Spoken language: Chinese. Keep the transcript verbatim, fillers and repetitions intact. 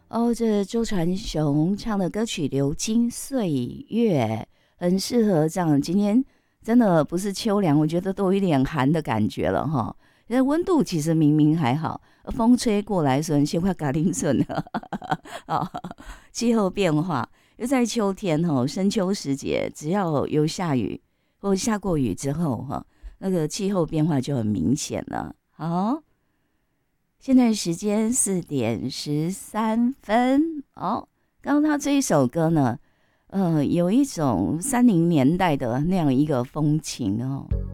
哦，这周传雄唱的歌曲《流金岁月》很适合这样。今天真的不是秋凉，我觉得都有一点寒的感觉了哈。因为温度其实明明还好，风吹过来的时候，先快嘎铃顺了。啊，气候变化又在秋天哈，深秋时节，只要有下雨或下过雨之后哈，那个气候变化就很明显了。好。现在时间四点十三分。哦，刚刚他这一首歌呢，呃，有一种三零年代的那样一个风情哦。